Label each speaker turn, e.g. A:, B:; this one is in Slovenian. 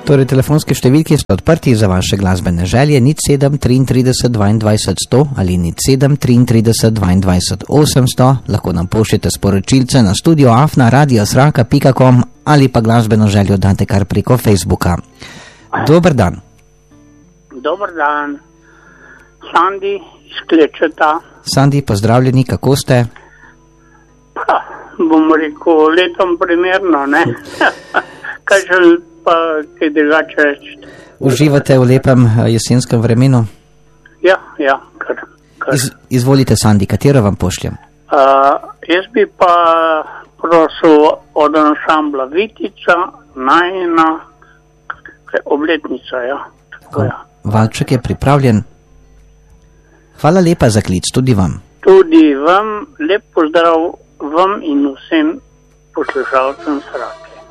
A: Torej, telefonske številke so odprti za vaše glasbene želje, 0733 22 100 ali 0733 22 800. Lahko nam pošljete sporočilce na studio@radiosraka.com ali pa glasbeno željo date kar preko Facebooka. Dober dan.
B: Dober dan. Sandi iz Klečeta.
A: Sandi, pozdravljeni, kako ste?
B: Pa, bom rekel, letom primerno, ne? Kaj želim pa kaj drugače reči?
A: Uživate v lepem jesenskem vremenu?
B: Ja, kar.
A: Izvolite, Sandi, katero vam pošljem?
B: Jaz bi pa prosil od ansambla Vitica, najina obletnica, ja. Tako, ja.
A: Valček je pripravljen. Hvala lepa za klic, tudi vam.
B: Tudi vam, lep pozdrav vam in vsem poslušalcem Sraka.